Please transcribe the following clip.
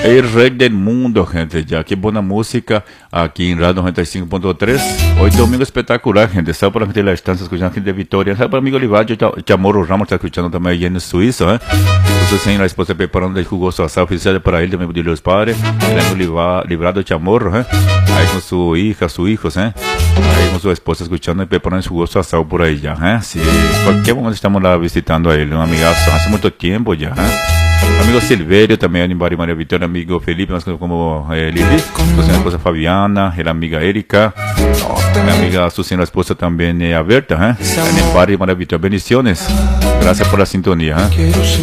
El rey del mundo, gente, ya qué buena música aquí en Radio 95.3. Hoy domingo espectacular, gente. Está por la gente de la estancia escuchando, gente de Victoria. Está por amigo Livadio Chamorro Ramos, está escuchando también allá en Suiza, Entonces, señor, la esposa preparando el jugoso asado oficial para él, también de los padres. El amigo Librado Chamorro, ahí con su hija, sus hijos, ahí con su esposa escuchando y preparando el jugoso asado por ahí ya, Sí, cualquier momento estamos la visitando a él, un amigazo, hace mucho tiempo ya, Amigo Silverio también, en María Victoria, amigo Felipe, más como Lili, su esposa Fabiana, la amiga Erika, la amiga Susana, la esposa también Aberta, en el barrio María Victoria. Bendiciones, gracias por la sintonía.